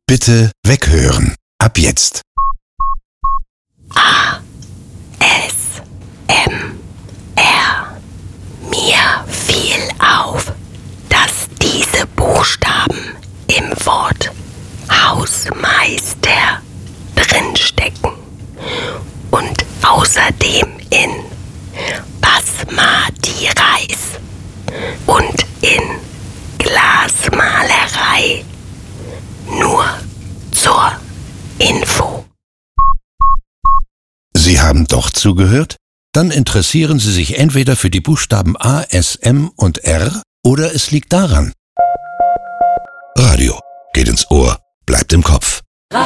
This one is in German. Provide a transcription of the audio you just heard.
Bitte weghören. Ab jetzt. ASMR. Mir fiel auf, dass diese Buchstaben im Wort Hausmeister drinstecken und außerdem in Basmati Reis und in Glasmalerei. Nur zur Info. Sie haben doch zugehört? Dann interessieren Sie sich entweder für die Buchstaben A, S, M und R oder es liegt daran. Radio geht ins Ohr, bleibt im Kopf.